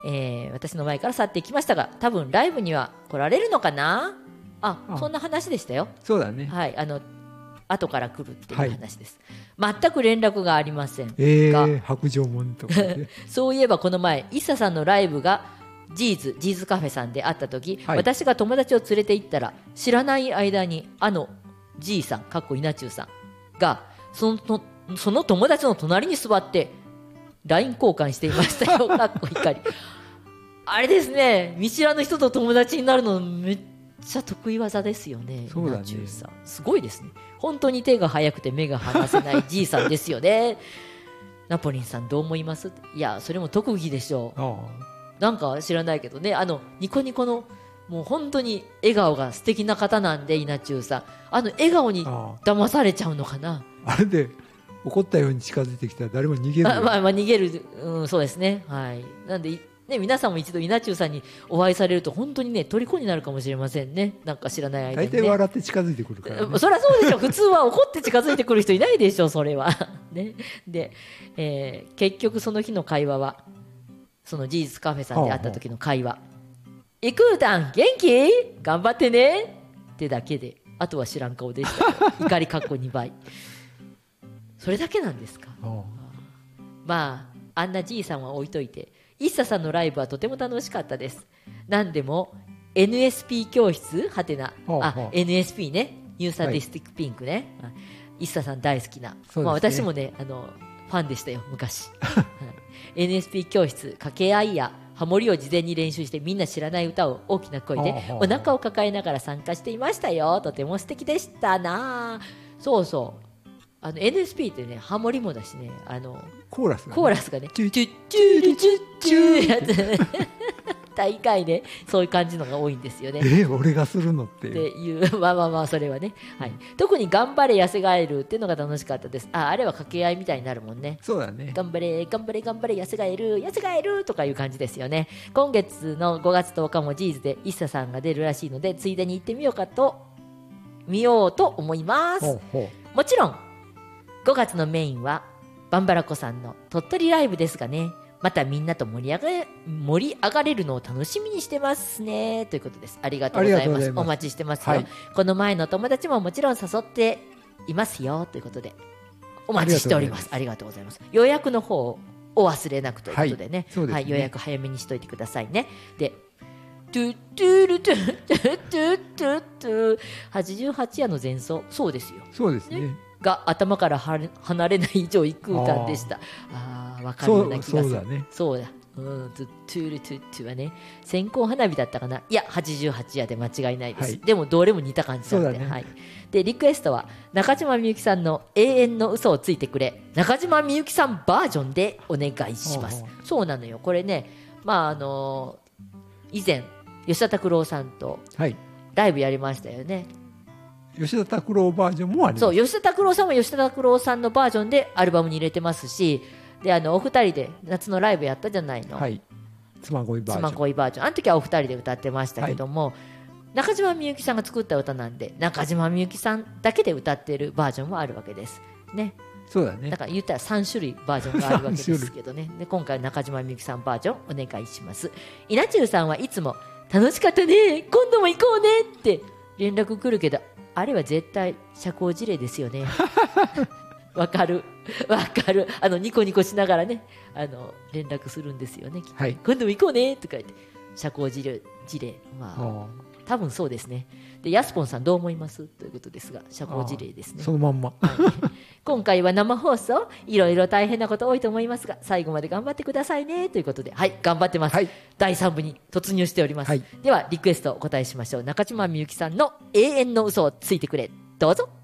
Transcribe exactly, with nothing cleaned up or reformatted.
えー、私の前から去っていきましたが、多分ライブには来られるのかな。あ、 あそんな話でしたよ。 そうだね。 はい、あの後から来るっていう話です、はい、全く連絡がありません。 えー、白状門とかでそういえばこの前イッサさんのライブがジーズジーズカフェさんで会った時、はい、私が友達を連れて行ったら知らない間にあの G さんかっこ稲中さんがそのその友達の隣に座って ライン 交換していましたよかっこ怒りあれですね、見知らぬ人と友達になるのめっちゃ得意技ですよね。 そうだね、 稲中さんすごいですね。本当に手が速くて目が離せない G さんですよねナポリンさんどう思います？いやそれも特技でしょう。ああ、なんか知らないけどね、あのニコニコのもう本当に笑顔が素敵な方なんで、稲中さんあの笑顔に騙されちゃうのかな。 あ, あれで怒ったように近づいてきたら誰も逃げるよ。 あ、まあ、まあ逃げる、うん、そうですね、はい、なんでね、皆さんも一度稲中さんにお会いされると本当にね虜になるかもしれませんね。なんか知らない間に、ね、 大体笑って近づいてくるから、ね、 そりゃそうでしょ普通は怒って近づいてくる人いないでしょそれはね。で、えー、結局その日の会話はそのジーズカフェさんで会った時の会話、イクータン元気頑張ってねってだけで、あとは知らん顔でした怒りかっこにばいそれだけなんですか。まああんなじいさんは置いといて、イッサさんのライブはとても楽しかったです。何でも エヌエスピー 教室はてな、あ エヌエスピー ね、ニューサディスティックピンクね、はい、イッサさん大好きな、ね、まあ、私もねあのファンでしたよ昔、はい、エヌエスピー 教室掛け合いやハモリを事前に練習してみんな知らない歌を大きな声でお腹を抱えながら参加していましたよ。とても素敵でしたな。そうそうあの エヌエスピー ってねハモリもだしね、あのコーラスがね、 コーラスがねチュチュチュチュチュやつ大概ねそういう感じのが多いんですよね。 えー、俺がするのってっていうまあまあまあそれはね、はい、特に頑張れ痩せがえるっていうのが楽しかったです。ああれは掛け合いみたいになるもんね。 そうだね、 頑張れ頑張れ頑張れ痩せがえる痩せがえるとかいう感じですよね。今月のごがつとおかもジーズでイッサさんが出るらしいのでついでに行ってみようかと見ようと思います。 ほうほうもちろんごがつのメインはバンバラコさんの鳥取ライブですがね、またみんなと盛り上がれ、盛り上がれるのを楽しみにしてますねということです。ありがとうございます。お待ちしてますよ、はい、この前の友達ももちろん誘っていますよということでお待ちしております。ありがとうございます。予約の方をお忘れなくということでね、はい、はい、予約早めにしといてくださいね。でトゥトゥルトゥトゥトゥトゥトゥはちじゅうはち夜の前奏、そうですよ、 そうですね、 ねが頭から離れない以上幾歌でした。ああ、分かるような気がする。そうだね、そうだ、うん、トゥトゥルトゥトゥはね線香花火だったかな。いやはちじゅうはち夜で間違いないです、はい、でもどれも似た感じなんで、ね、はい、でリクエストは中島みゆきさんの永遠の嘘をついてくれ、中島みゆきさんバージョンでお願いします。そうなのよ、これね、まああのー、以前吉田拓郎さんとライブやりましたよね、 はい、吉田拓郎バージョンもあります。 そう、吉田拓郎さんは吉田拓郎さんのバージョンでアルバムに入れてますし、であのお二人で夏のライブやったじゃないの、 はい、妻恋バージョン、 妻恋バージョン、あの時はお二人で歌ってましたけども、はい、中島みゆきさんが作った歌なんで中島みゆきさんだけで歌っているバージョンもあるわけですね。 そうだね、 だから言ったらさん種類バージョンがあるわけですけどねで今回は中島みゆきさんバージョンお願いします。稲中さんはいつも楽しかったね今度も行こうねって連絡来るけど、あれは絶対社交辞令ですよねわかるわかる、あのニコニコしながらねあの連絡するんですよね、はい、今度も行こうねとか言って社交辞令、辞令、まあ多分そうですね。でヤスポンさんどう思いますということですが、社交辞令ですね、 そのまんま、 はい、今回は生放送いろいろ大変なこと多いと思いますが最後まで頑張ってくださいねということで、はい頑張ってます、はい、だいさん部に突入しております、はい、ではリクエストお答えしましょう。中島みゆきさんの永遠の嘘をついてくれ、どうぞ。